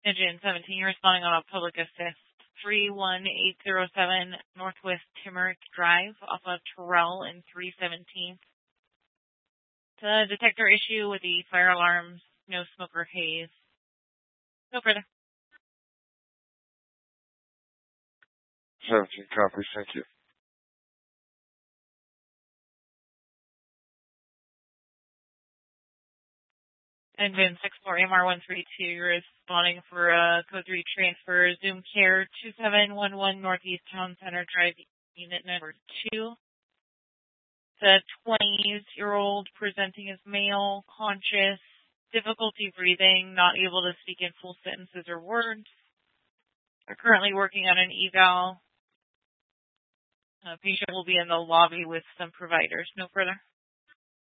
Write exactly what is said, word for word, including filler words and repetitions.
Engine seventeen, you're responding on a public assist. three one eight zero seven Northwest Timerick Drive off of Terrell and three seventeen. The detector issue with the fire alarms, no smoke or haze. No further. seventeen copies, thank you. Engine six four M R one three two, you're responding for a code three transfer, Zoom Care two seven one one Northeast Town Center Drive, unit number two. The twenty-year-old presenting as male, conscious, difficulty breathing, not able to speak in full sentences or words. They're currently working on an eval. A patient will be in the lobby with some providers. No further.